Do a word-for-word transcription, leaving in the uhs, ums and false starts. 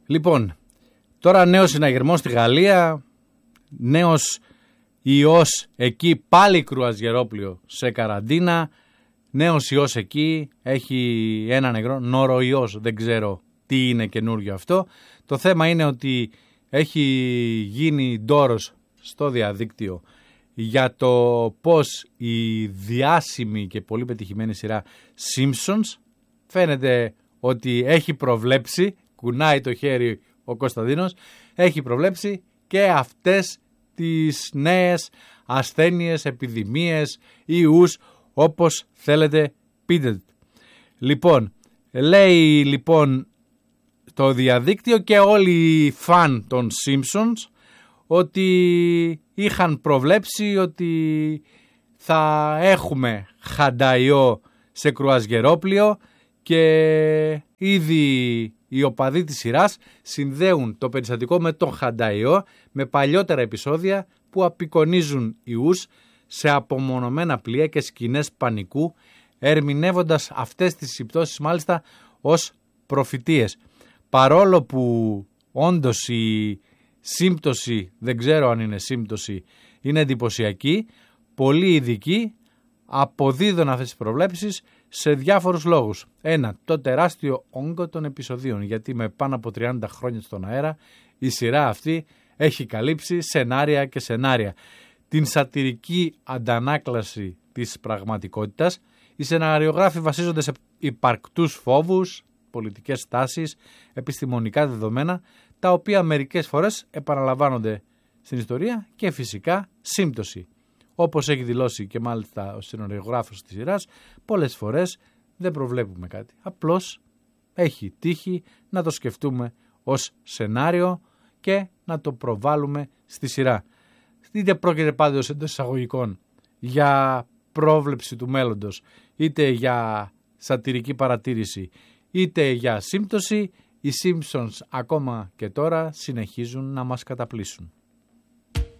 Λοιπόν, τώρα νέος συναγερμός στη Γαλλία, νέος ιός εκεί, πάλι κρουαζιερόπλοιο σε καραντίνα, νέος ιός εκεί, έχει ένα νεκρό, νοροϊός, δεν ξέρω τι είναι καινούργιο αυτό. Το θέμα είναι ότι έχει γίνει ντόρος στο διαδίκτυο για το πώς η διάσημη και πολύ πετυχημένη σειρά Simpsons φαίνεται ότι έχει προβλέψει, κουνάει το χέρι ο Κωνσταντίνος, έχει προβλέψει και αυτές τις νέες ασθένειες, επιδημίες, ιούς, όπως θέλετε πείτε. Λοιπόν, λέει λοιπόν το διαδίκτυο και όλοι οι φαν των Simpsons ότι είχαν προβλέψει ότι θα έχουμε χανταϊό σε κρουαζιερόπλοιο και ήδη οι οπαδοί της σειράς συνδέουν το περιστατικό με τον χανταϊό, με παλιότερα επεισόδια που απεικονίζουν ιούς σε απομονωμένα πλοία και σκηνές πανικού, ερμηνεύοντας αυτές τις συμπτώσεις μάλιστα ως προφητείες. Παρόλο που όντως η σύμπτωση, δεν ξέρω αν είναι σύμπτωση, είναι εντυπωσιακή, πολλοί ειδικοί αποδίδουν αυτές τις προβλέψεις σε διάφορους λόγους. Ένα, το τεράστιο όγκο των επεισοδίων, γιατί με πάνω από τριάντα χρόνια στον αέρα η σειρά αυτή έχει καλύψει σενάρια και σενάρια. Την σατιρική αντανάκλαση της πραγματικότητας, οι σεναριογράφοι βασίζονται σε υπαρκτούς φόβους, πολιτικές τάσεις, επιστημονικά δεδομένα, τα οποία μερικές φορές επαναλαμβάνονται στην ιστορία και φυσικά σύμπτωση. Όπως έχει δηλώσει και μάλιστα ο σεναριογράφος της σειράς, πολλές φορές δεν προβλέπουμε κάτι. Απλώς έχει τύχει να το σκεφτούμε ως σενάριο και να το προβάλλουμε στη σειρά. Είτε πρόκειται πάντως εντός εισαγωγικών για πρόβλεψη του μέλλοντος, είτε για σατιρική παρατήρηση, είτε για σύμπτωση, οι Simpsons ακόμα και τώρα συνεχίζουν να μας καταπλήσουν.